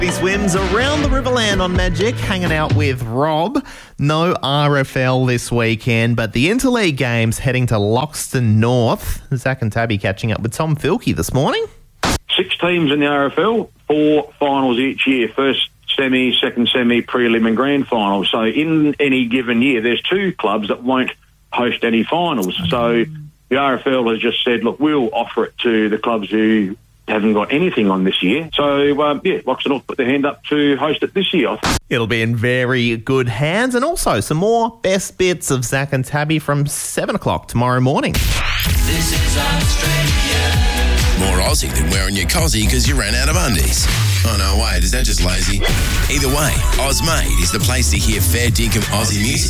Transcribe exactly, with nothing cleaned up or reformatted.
He swims around the Riverland on Magic, hanging out with Rob. No R F L this weekend, but the Interleague games heading to Loxton North. Zach and Tabby catching up with Tom Filkey this morning. Six teams in the R F L, four finals each year. First semi, second semi, prelim and grand final. So in any given year, there's two clubs that won't host any finals. So the R F L has just said, look, we'll offer it to the clubs who haven't got anything on this year. So, um, yeah, Loxton North put their hand up to host it this year. It'll be in very good hands, and also some more best bits of Zach and Tabby from seven o'clock tomorrow morning. This is Australia. More Aussie than wearing your cozzy because you ran out of undies. Oh, no, wait, is that just lazy? Either way, Ozmade is the place to hear fair dinkum Aussie music.